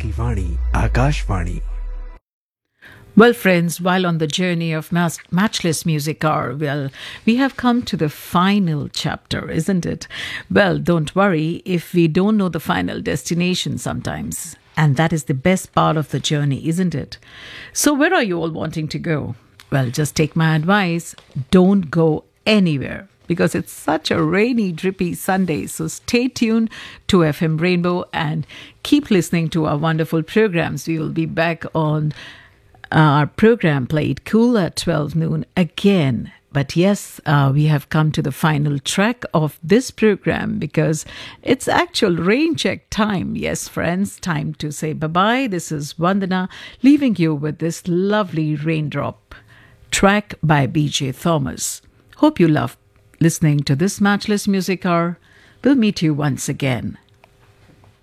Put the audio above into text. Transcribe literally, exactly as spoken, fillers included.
Akashvani, Akashvani. Well, friends, while on the journey of mas- matchless music hour, well, we have come to the final chapter, isn't it? Well, don't worry if we don't know the final destination sometimes. And that is the best part of the journey, isn't it? So, where are you all wanting to go? Well, just take my advice. Don't go anywhere because it's such a rainy, drippy Sunday. So stay tuned to F M Rainbow and keep listening to our wonderful programs. We will be back on our program Play It Cool at twelve noon again. But yes, uh, we have come to the final track of this program because it's actual rain check time. Yes, friends, time to say bye-bye. This is Vandana leaving you with this lovely raindrop track by B J Thomas. Hope you love listening to this matchless music hour. We'll meet you once again.